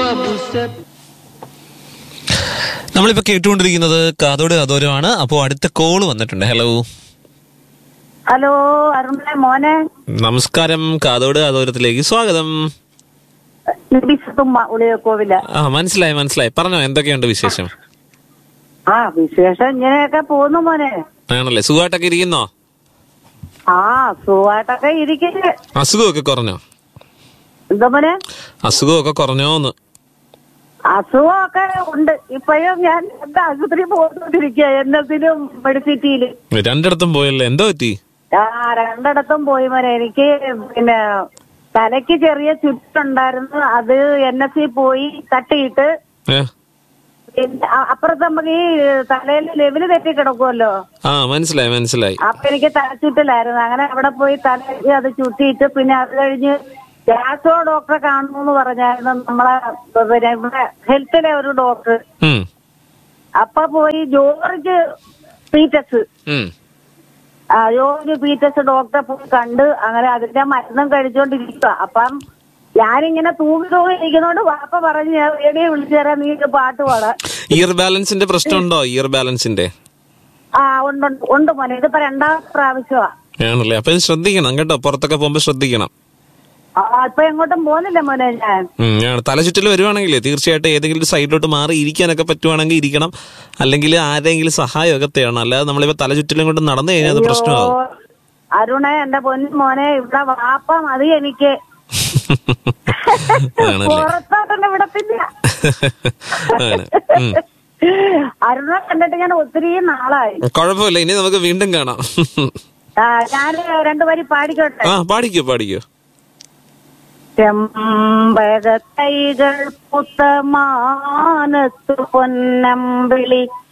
നമ്മളിപ്പോ കേട്ടുകൊണ്ടിരിക്കുന്നത് കാതോട് കാതോരമാണ്. അപ്പോ അടുത്ത കോള് വന്നിട്ടുണ്ട്. ഹലോ ഹലോ, അരുണേ മോനെ. നമസ്കാരം. കാതോട് കാതോരത്തിലേക്ക് സ്വാഗതം. ഉളിയക്കോവില്. മനസ്സിലായി. പറഞ്ഞോ, എന്തൊക്കെയുണ്ട് വിശേഷം? വിശേഷം ഇങ്ങനെയൊക്കെ പോകുന്നു മോനെ. ആണല്ലേ? സുഖമായിട്ടൊക്കെ ഇരിക്കുന്നോ? സുഖമായിട്ടൊക്കെ ഇരിക്കുന്നു. അസുഖമൊക്കെ കുറഞ്ഞോ? എന്താ മോനെ? അസുഖമൊക്കെ കുറഞ്ഞോന്ന്? അസുഖമൊക്കെ ഉണ്ട്. ഇപ്പോഴും ഞാൻ എന്റെ ആശുപത്രി പോയിക്കൊണ്ടിരിക്കുക. എന്നതിലും മെഡിസിറ്റിയില് രണ്ടിടത്തും പോയല്ലേ? എന്തോ പറ്റി? രണ്ടിടത്തും പോയി മോനെ. എനിക്ക് പിന്നെ തലയ്ക്ക് ചെറിയ ചുറ്റുണ്ടായിരുന്നു. അത് NSC പോയി തട്ടിയിട്ട് അപ്പുറത്ത് നമുക്ക് ഈ തലയിൽ ലെവല് തെറ്റി കിടക്കുമല്ലോ. മനസ്സിലായി. അപ്പൊ എനിക്ക് തലച്ചുറ്റലായിരുന്നു. അങ്ങനെ അവിടെ പോയി തലയ്ക്ക് അത് ചുറ്റിയിട്ട് പിന്നെ അത് കഴിഞ്ഞ് ഗ്യാസോ ഡോക്ടറെ കാണുമെന്ന് പറഞ്ഞായിരുന്നു നമ്മളെ ഇവിടെ ഹെൽത്തിലെ ഒരു ഡോക്ടർ. അപ്പൊ പോയി ജോർജ് പീറ്റസ് ഡോക്ടറെ പോയി കണ്ട് അങ്ങനെ അതിന്റെ മരുന്നും കഴിച്ചോണ്ടിരിക്കുക. അപ്പം ഞാനിങ്ങനെ തൂങ്ങി ഇരിക്കുന്നോണ്ട് വാപ്പ പറഞ്ഞു ഞാൻ റേഡിയോ വിളിച്ചു തരാം, നീ പാട്ട് പാടാ. ഇയർ ബാലൻസിന്റെ പ്രശ്നമുണ്ടോ? ഇയർ ബാലൻസിന്റെ ഉണ്ട് മോനെ. ഇതിപ്പോ 2ാമത്തെ പ്രാവശ്യമാ. ആണല്ലേ? അപ്പൊ ശ്രദ്ധിക്കണം കേട്ടോ, പുറത്തൊക്കെ പോകുമ്പോ ശ്രദ്ധിക്കണം. ഇപ്പൊ എങ്ങോട്ടും പോകുന്നില്ല മോനെ ഞാൻ. തലചുറ്റൽ വരുവാണെങ്കിൽ തീർച്ചയായിട്ടും ഏതെങ്കിലും ഒരു സൈഡിലോട്ട് മാറി ഇരിക്കാനൊക്കെ പറ്റുവാണെങ്കിൽ ഇരിക്കണം, അല്ലെങ്കിൽ ആരെങ്കിലും സഹായമൊക്കെ തേടണം. അല്ലാതെ നമ്മളിപ്പോ തലചുറ്റലും കൊണ്ട് നടന്നു കഴിഞ്ഞാൽ അത് പ്രശ്നമാവും. അരുണേ, എന്റെ പൊന്നു മോനെ, ഇവിടെ വാപ്പ മതി എനിക്ക്. പുറത്തോട്ടൊന്നും വിടത്തില്ല. അരുണെ കണ്ടിട്ട് ഞാൻ ഒത്തിരി നാളായി. കുഴപ്പമില്ല, ഇനി നമുക്ക് വീണ്ടും കാണാം. ഞാൻ 2 വരി പാടിക്കോട്ടെ? പാടിക്കോ. ചെമ്പകത്തൈകൾ പുത്തമാനത്തു പൊന്നമ്പിളി